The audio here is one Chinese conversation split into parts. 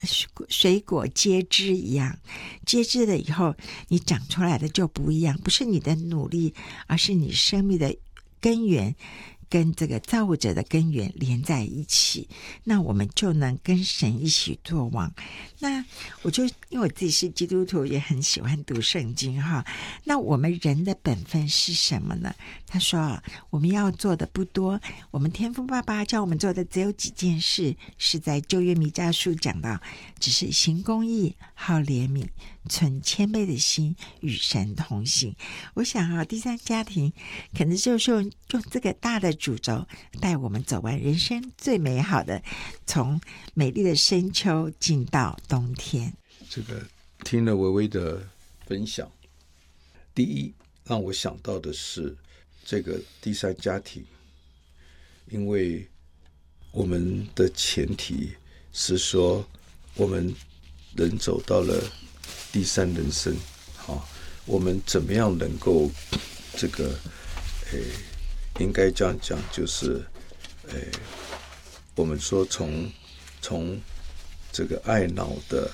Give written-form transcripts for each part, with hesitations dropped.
水果接枝一样，接枝了以后你长出来的就不一样，不是你的努力，而是你生命的根源跟这个造物者的根源连在一起，那我们就能跟神一起作王。那我就因为我自己是基督徒，也很喜欢读圣经哈。那我们人的本分是什么呢？他说我们要做的不多，我们天父爸爸叫我们做的只有几件事，是在旧约弥迦书讲到，只是行公义，好怜悯，存谦卑的心，与神同行。我想第三家庭可能就是用这个大的主轴带我们走完人生最美好的，从美丽的深秋进到冬天。 这个听了微微的分享，第一让我想到的是这个第三家庭，因为我们的前提是说我们人走到了第三人生，我们怎么样能够这个应该这样讲，就是我们说从这个爱脑的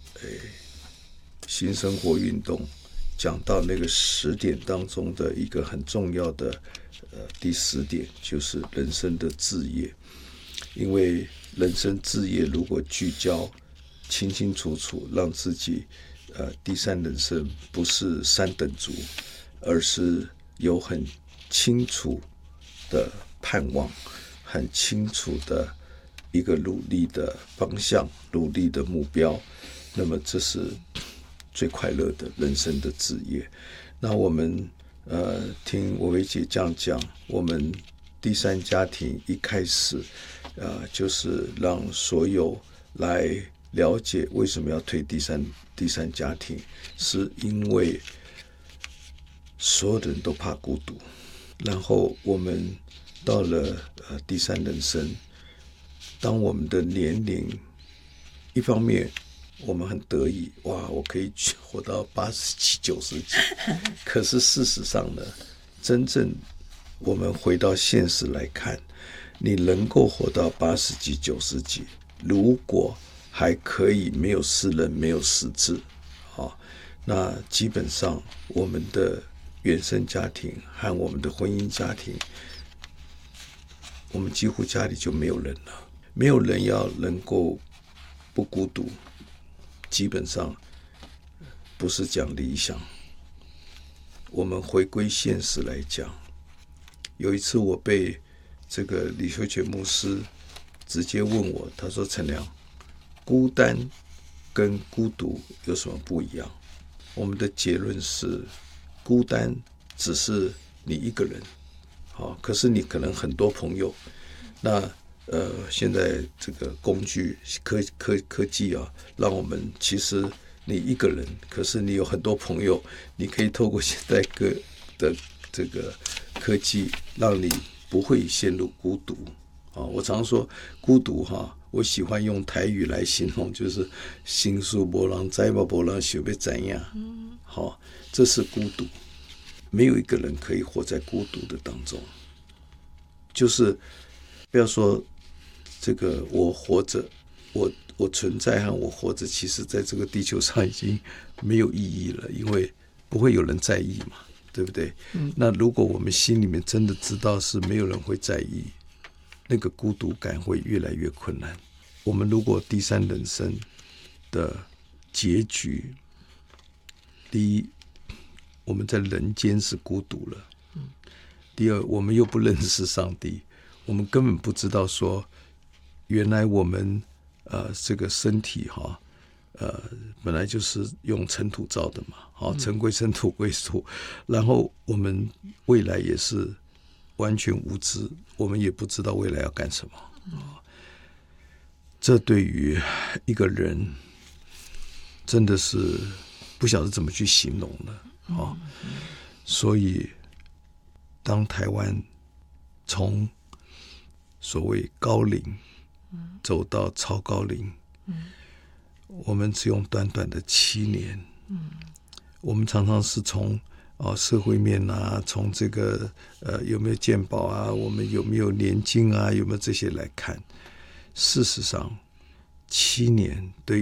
新生活运动讲到那个10点当中的一个很重要的第10点，就是人生的志业。因为人生志业如果聚焦清清楚楚，让自己第三人生不是3等族，而是有很清楚的盼望，很清楚的一个努力的方向，努力的目标，那么这是最快乐的人生的志业。那我们听薇薇姐这样讲，我们第三家庭一开始就是让所有来了解为什么要推第三家庭，是因为所有的人都怕孤独。然后我们到了第三人生，当我们的年龄一方面我们很得意，哇，我可以活到80几90几，可是事实上呢，真正我们回到现实来看，你能够活到80几90几，如果还可以没有世人没有失智，那基本上我们的原生家庭和我们的婚姻家庭，我们几乎家里就没有人了。没有人要能够不孤独，基本上不是讲理想。我们回归现实来讲，有一次我被这个李修全牧师直接问我，他说陈良，孤单跟孤独有什么不一样？我们的结论是，孤单只是你一个人，可是你可能很多朋友。那现在这个工具科技让我们其实你一个人，可是你有很多朋友，你可以透过现在的这个科技，让你不会陷入孤独。我常说孤独我喜欢用台语来形容，就是心事没人知嘛，没人想要怎样。这是孤独。没有一个人可以活在孤独的当中。就是不要说这个我活着，我存在和我活着，其实在这个地球上已经没有意义了，因为不会有人在意嘛，对不对？那如果我们心里面真的知道是没有人会在意，那个孤独感会越来越困难。我们如果第三人生的结局，第一，我们在人间是孤独了；第二，我们又不认识上帝，我们根本不知道说，原来我们这个身体本来就是用尘土造的嘛，尘归尘，土归土，然后我们未来也是完全无知，我们也不知道未来要干什么。这对于一个人真的是不晓得怎么去形容了。所以当台湾从所谓高龄走到超高龄，我们只用短短的7年，我们常常是从社会面从这个有没有健保我们有没有年金有没有这些来看。事实上7年对